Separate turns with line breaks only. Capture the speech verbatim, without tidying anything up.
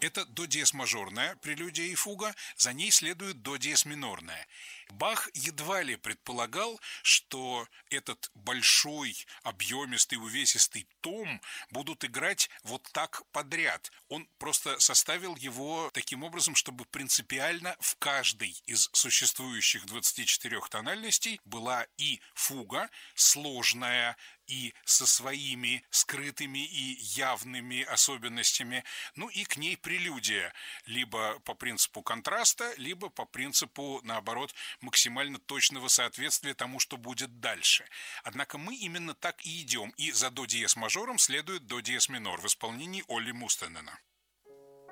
Это до диез мажорная прелюдия и фуга, за ней следует до диез минорная. Бах едва ли предполагал, что этот большой, объемистый, увесистый том будут играть вот так подряд. Он просто составил его таким образом, чтобы принципиально в каждой из существующих двадцати четырёх тональностей была и фуга, сложная, и со своими скрытыми и явными особенностями, ну и к ней прелюдия, либо по принципу контраста, либо по принципу, наоборот, максимально точного соответствия тому, что будет дальше. Однако мы именно так и идем, и за до диез мажором следует до диез минор в исполнении Олли Мустенена.